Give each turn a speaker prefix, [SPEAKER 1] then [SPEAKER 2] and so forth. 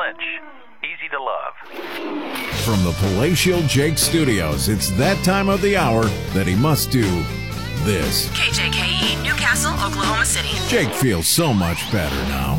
[SPEAKER 1] Lynch. Easy to love.
[SPEAKER 2] From the Palatial Jake Studios, it's that time of the hour that he must do this.
[SPEAKER 3] KJKE, Newcastle, Oklahoma City.
[SPEAKER 2] Jake feels so much better now.